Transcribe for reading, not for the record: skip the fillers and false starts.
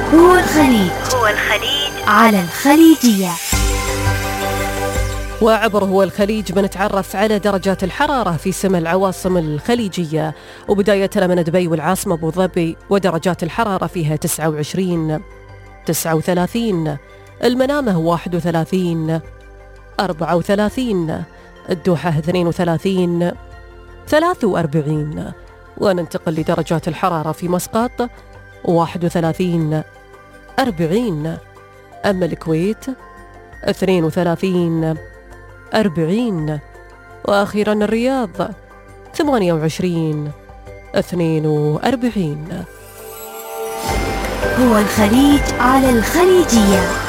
هو الخليج على الخليجية. وعبر هو الخليج بنتعرف على درجات الحرارة في سما العواصم الخليجية، وبداية من دبي والعاصمة أبو ظبي ودرجات الحرارة فيها 29 39، المنامة 31 34، الدوحة 32 43، وننتقل لدرجات الحرارة في مسقط 31 40، أما الكويت 32 40، وأخيرا الرياض 28 42. هو الخليج على الخليجية.